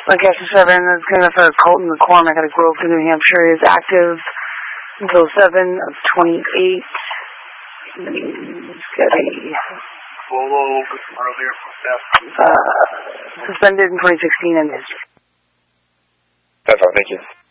Lancaster 7, that's going for Colton McCormick out of Groveton, New Hampshire, is active until 7/28. Steady. Suspended in 2016 and history. That's all, thank you.